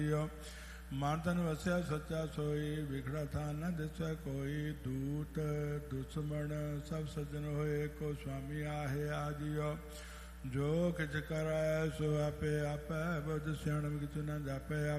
ਮਨ ਤਨ ਵਸਿਆ ਸੱਚਾ ਸੋਈ, ਵਿਖੜਾ ਥਾਨ ਨ ਦਿਸੈ ਕੋਈ। ਦੂਤ ਦੁਸ਼ਮਣ ਸਭ ਸੱਜਣ ਹੋਏ, ਕੋ ਸੁਆਮੀ ਆਹੇ ਆਜਿਓ। ਜੋ ਕਿਛ ਕਰੈ ਸੋ ਆਪੇ ਆਪੈ, ਬੁੱਧ ਸਿਆਣਪ ਕਿਛੁ ਨ ਜਾਪੈ